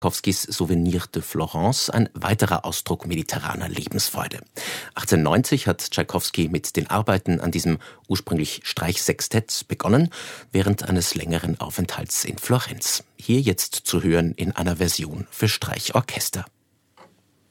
Tschaikowskis Souvenir de Florence, ein weiterer Ausdruck mediterraner Lebensfreude. 1890 hat Tschaikowski mit den Arbeiten an diesem ursprünglich Streichsextett begonnen, während eines längeren Aufenthalts in Florenz. Hier jetzt zu hören in einer Version für Streichorchester.